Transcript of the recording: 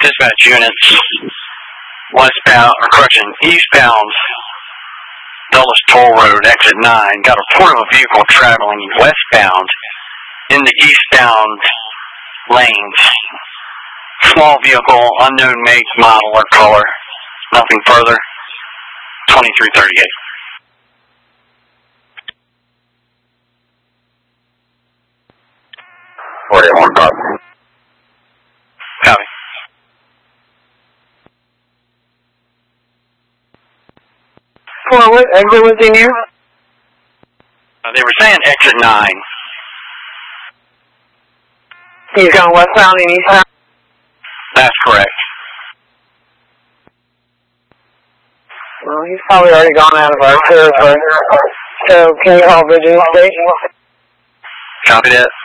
dispatch units, westbound, or correction, eastbound Dulles Toll Road, exit 9, got a report of a vehicle traveling westbound in the eastbound lanes. Small vehicle, unknown make, model, or color. Nothing further. 2338. Copy. Well, what exit was he near? They were saying exit 9. He's going westbound and eastbound? That's correct. Well, he's probably already gone out of our territory. So, can you call Virginia State? Copy that.